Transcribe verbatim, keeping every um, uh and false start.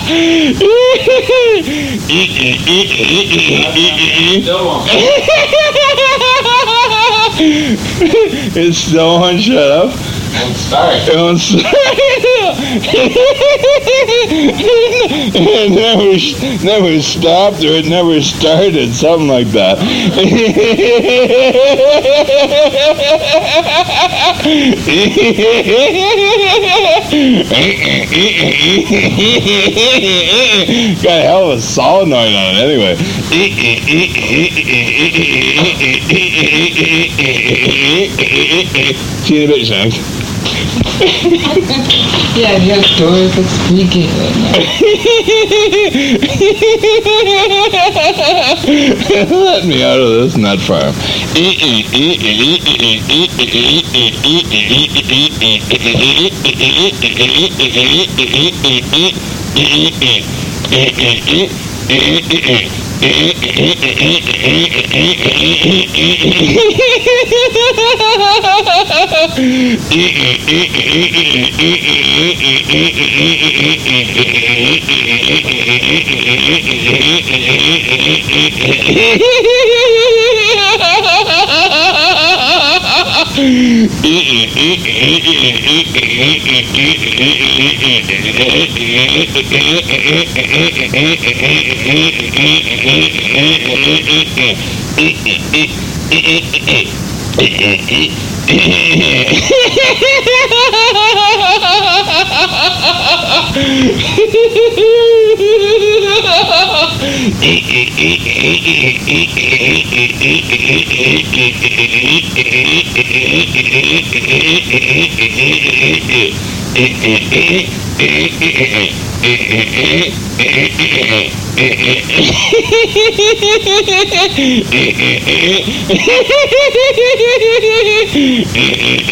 It still won't shut up. Won't start. It won't start. It never, never stopped, or it never started, something like that. Got a hell of a solenoid on it, anyway. See you in a bit, Shanks. Yeah, your doors look squeaky right now. Let me out of this nut farm.